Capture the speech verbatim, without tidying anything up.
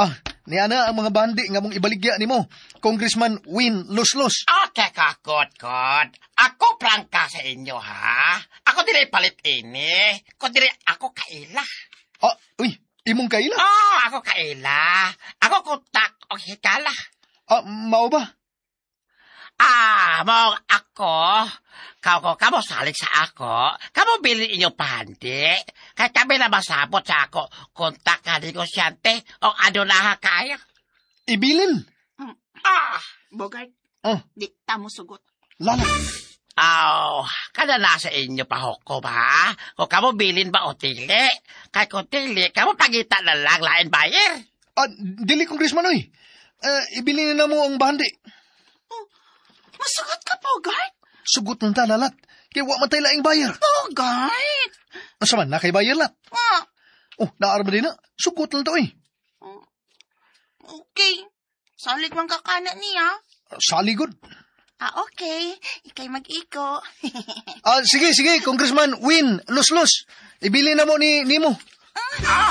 Ah, niya na ang mga bandi nga mong ibaligya ni mo. Congressman Win Los-Los. Okay ka, kot-kot. Ako prangka sa inyo, ha? Ako dili palit ini. Ko dili ako kaila. Ah, uy, imong kaila? Oh, ako kaila. Ako kutak o hikala. Ah, mao ba? Ah, mo ako. Kau ko, kamo salig sa ako. Kamo bilin inyo pandi. Kaya kami na masabot sa ako. Kontak ka negosyante o ano na kaya. Ibilin? Ah, Bogart, Oh, di ta mo sugot. lala. aw, kada nasa inyo pa hoko ba? Kung kamo bilin ba o tili? Kaya kung tili, kamo pagita na lang lain bayer. Ah, dili, Congressman, oy. Ah, ibilin na mo ang bandi. Masugot ka, Bogart? Sugot ng talalat. Kaya wa matay laing bayar. Bogart! Asa man, nakay bayar lat. Ah, Oh, naarma din na. Sugot lang to, eh. okay. Solid man kakana niya. Saligod. Ah, okay. Ikay mag-iko. Ah, sige, sige, Congressman Win Los-Los. Ibili na mo ni Nimo.